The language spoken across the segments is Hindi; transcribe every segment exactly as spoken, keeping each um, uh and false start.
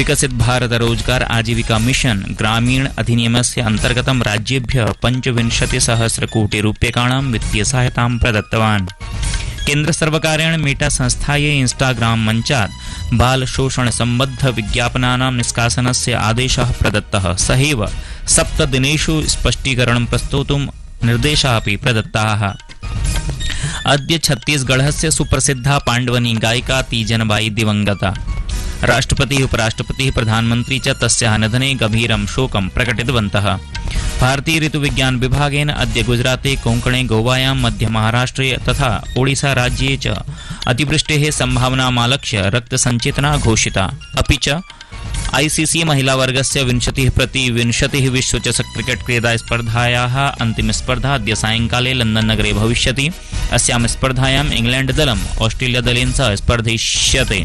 विकसित भारत रोजगार आजीविका मिशन ग्रामीण अधिनियमस्य अंतर्गतं राज्येभ्यः पञ्चविंशतिसहस्रकोटिरूप्यकाणां वित्तीयसहायतां प्रदत्तवान्। केन्द्रसर्वकारेण मेटा संस्थायै इंस्टाग्राम मञ्चात् बालशोषणसम्बद्ध विज्ञापनानां निष्कासनस्य आदेशः प्रदत्तः। सहैव सप्तदिनेषु स्पष्टीकरणं प्रस्तोतुं निर्देशाः अपि प्रदत्ताः। अद्य छत्तीसगढ़स्य सुप्रसिद्धा पाण्डवनी गायिका तीजनबाई दिवंगता। राष्ट्रपतिः उपराष्ट्रपतिः प्रधानमन्त्री च तस्याः निधने गभीरं शोकं प्रकटितवन्तः। भारतीय ऋतुविज्ञान विभागेन अद्य गुजराते कोंकणे गोवायां मध्यमहाराष्ट्रे तथा ओडिसा राज्ये च अतिवृष्टेः सम्भावनामालक्ष्य रक्तसञ्चेतना घोषिता। अपि च आईसीसी महिलावर्गस्य विंशतिः प्रति विंशतिः विश्वचषक क्रिकेट क्रीडा स्पर्धायाः अन्तिमस्पर्धा अद्य सायंकाले लंदन नगरे भविष्यति। अस्यां स्पर्धायाम् इंग्लैंड दलम् ऑस्ट्रेलिया दलेन सह स्पर्धिष्यते।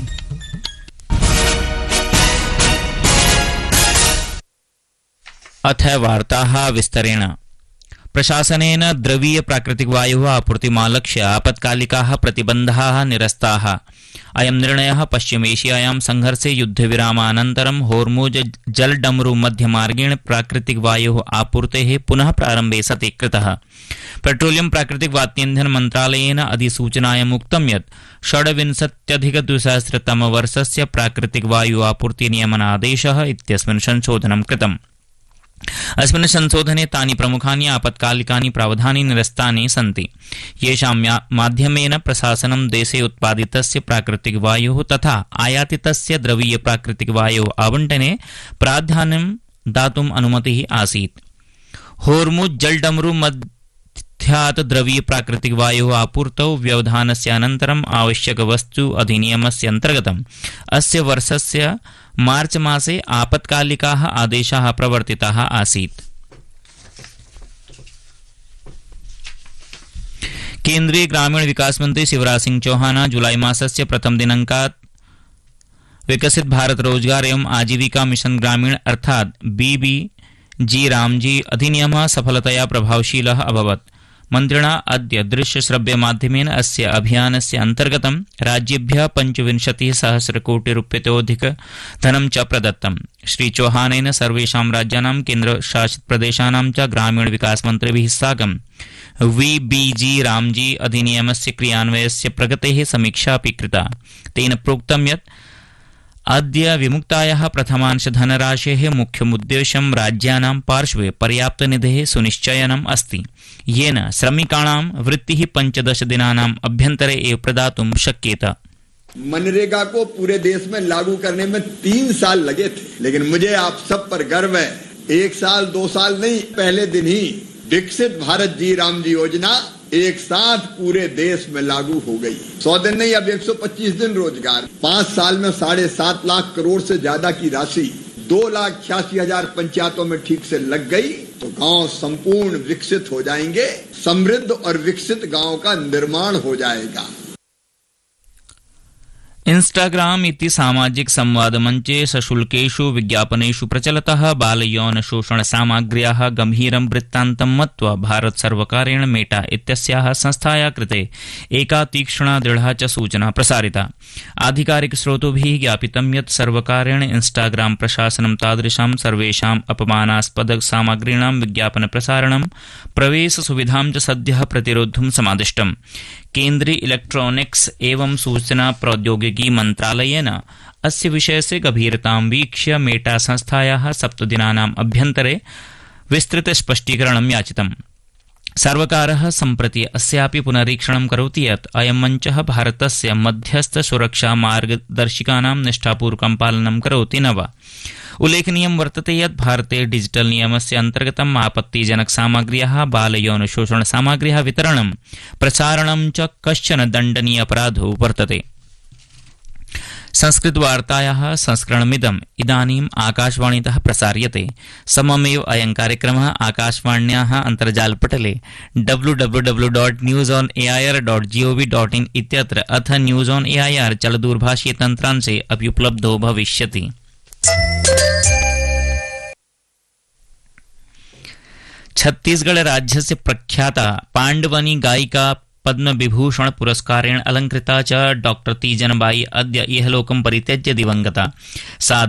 अथ वार्ताः विस्तरेण। प्रशासनेन द्रवीय प्राकृतिक वायुः आपूर्तिमालक्ष्य आपत्कालिकाः प्रतिबन्धाः निरस्ताः। अयं निर्णयः पश्चिमेशियायां संघर्षे युद्धविरामानन्तरं होर्मुज जलडमरू मध्यमार्गेण प्राकृतिक वायुः आपूर्तेः पुनः प्रारम्भे सति कृतः। पेट्रोलियम प्राकृतिक वात्यन्धन मन्त्रालयेन अधिसूचनायाम् उक्तं यत् षड्विंशत्यधिकद्विसहस्रतमवर्षस्य प्राकृतिक वायु आपूर्ति नियमनादेशः इत्यस्मिन् संशोधनं कृतम्। अस्मिन् संशोधने तानि प्रमुखानि आपत्कालिकानि प्रावधानानि निरस्तानि सन्ति, येषां माध्यमेन प्रशासनं देशे उत्पादितस्य प्राकृतिक वायोः तथा आयातितस्य द्रवीय प्राकृतिक वायोः आवंटने प्राधान्यं दातुम् अनुमतिः आसीत्। होर्मुज जलडमरू मध्यात् द्रवीय प्राकृतिक वायोः आपूर्तौ व्यवधानस्य अनन्तरम् आवश्यक वस्तु अधिनियमस्य अन्तर्गतम् अस्य वर्षस्य मार्च मासे आपत्कालिकाः आदेशाः प्रवर्तिताः आसीत्। केन्द्रीय ग्रामीण विकास मंत्री शिवराज सिंह चौहान जुलाई मासस्य प्रथम दिनांकात् विकसित भारत रोजगार एवं आजीविका मिशन ग्रामीण अर्थात् बीबीजी रामजी अधिनियमः सफलतया प्रभावशीलः अभवत्। मन्त्रिणा अद्य दृश्यश्रव्यमाध्यमेन अस्य अभियानस्य अन्तर्गतं राज्येभ्यः पञ्चविंशतिः सहस्रकोटिरूप्यतोऽधिक धनं च प्रदत्तम्। श्री चौहानेन सर्वेषां राज्यानां केन्द्रशासितप्रदेशानां च ग्रामीण विकास मन्त्रिभिः साकं वीबीजी रामजी अधिनियमस्य क्रियान्वयस्य प्रगतेः समीक्षा अपि कृता। तेन प्रोक्तं यत् अद्य विमुक्तायाः प्रथमांश धनराशेः मुख्यमुद्देश्यं राज्यानां पार्श्वे पर्याप्तनिधेः सुनिश्चयनम् अस्ति, येन श्रमिकाणां वृत्तिः पञ्चदश दिनानाम् अभ्यन्तरे एव प्रदातुं शक्येत। मनरेगा को पूरे देश में लागू करने में तीन साल लगे थे, लेकिन मुझे आप सब पर गर्व है, एक साल दो साल नहीं, पहले दिन ही विकसित भारत जी राम जी योजना एक साथ पूरे देश में लागू हो गई। सौ दिन नहीं, अब एक सौ पच्चीस दिन रोजगार। पांच साल में साढ़े सात लाख करोड़ से ज्यादा की राशि दो लाख छियासी हजार पंचायतों में ठीक से लग गई, तो गांव संपूर्ण विकसित हो जाएंगे। समृद्ध और विकसित गांव का निर्माण हो जाएगा। इंस्टाग्राम इति सामाजिक संवाद मंचे सशुल्केषु विज्ञापनेषु प्रचलतः बालयौन शोषण सामग्र्याः गंभीरं वृत्तान्तं मत्वा भारत सर्वकारेण मेटा इत्यस्याः संस्थायाः कृते एका तीक्ष्णा दृढा च सूचना प्रसारिता। आधिकारिक स्रोतोभिः ज्ञापितं यत् सर्वकारेण इंस्टाग्राम प्रशासनं तादृशां सर्वेषाम् अपमानास्पद सामग्रीणां विज्ञापन प्रसारणं प्रवेश सुविधां च सद्यः प्रतिरोद्धुं समादिष्टम्। केन्द्रीय इलेक्ट्रॉनिक्स एवं सूचना प्रौद्योगिकी मंत्रालयेन अस्य विषयस्य गभीरतां वीक्ष्य मेटा संस्थायाः सप्तदिनानाम् अभ्यन्तरे विस्तृत स्पष्टीकरणं याचितम्। सर्वकारः सम्प्रति अस्यापि पुनरीक्षणं करोति यत् अयं मञ्चः भारतस्य मध्यस्थ सुरक्षा मार्गदर्शिकानां निष्ठापूर्वकं पालनं करोति न वा। उल्लेखनीयं वर्तते यत् भारते डिजिटल नियमस्य अन्तर्गतम् आपत्तिजनक सामग्र्याः बालयौन शोषण सामग्र्याः वितरणं प्रसारणं च कश्चन दण्डनीय अपराधो वर्तते। संस्कृतवार्तायाः संस्करणमिदम् इदानीम् आकाशवाणीतः प्रसार्यते। सममेव अयं कार्यक्रमः आकाशवाण्याः अन्तर्जालपटले W W W dot news on A I are dot ji O V dot in इत्यत्र अथ न्यूस् आन् ए ऐ आर् चलदूरभाषीय तन्त्रांशे अपि उपलब्धो भविष्यति। छत्तीसगढ़ राज्यस्य प्रख्याता पाण्डवनी गायिका पद्म विभूषण पुरस्कारेण अलंकृता च डॉक्टर तीजनबाई अद्य इहलोकं परित्यज्य दिवंगता। सा